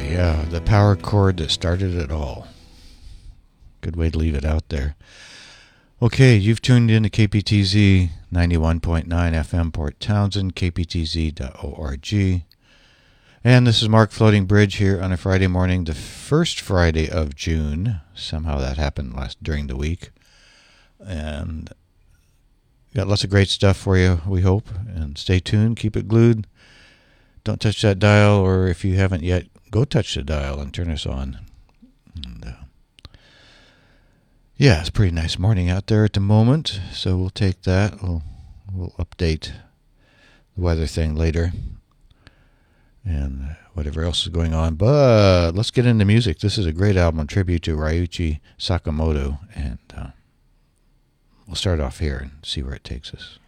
Yeah, the power chord that started it all. Good way to leave it out there. Okay, you've tuned in to KPTZ 91.9 FM Port Townsend, kptz.org. And this is Mark Floating Bridge here on a Friday morning, the first Friday of June. Somehow that happened during the week. And got lots of great stuff for you, we hope. And stay tuned, keep it glued. Don't touch that dial, or if you haven't yet, go touch the dial and turn us on. And, yeah, it's a pretty nice morning out there at the moment, so we'll take that. We'll update the weather thing later and whatever else is going on. But let's get into music. This is a great album, tribute to Ryuichi Sakamoto, and we'll start off here and see where it takes us.